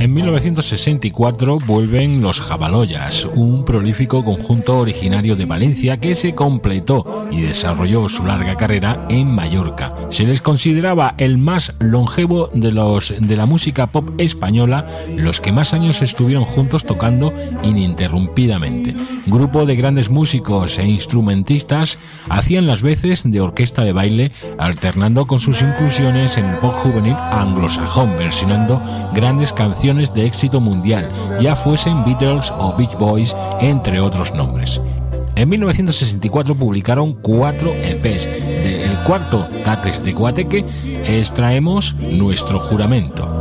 En 1964 vuelven los Jabaloyas, un prolífico conjunto originario de Valencia que se completó y desarrolló su larga carrera en Mallorca. Se les consideraba el más longevo de la música pop española, los que más años estuvieron juntos tocando ininterrumpidamente. Grupo de grandes músicos e instrumentistas, hacían las veces de orquesta de baile, alternando con sus inclusiones en el pop juvenil anglosajón, versionando grandes canciones de éxito mundial, ya fuesen Beatles o Beach Boys, entre otros nombres. En 1964 publicaron 4 EPs. Del cuarto, Tates de Guateque, extraemos Nuestro Juramento.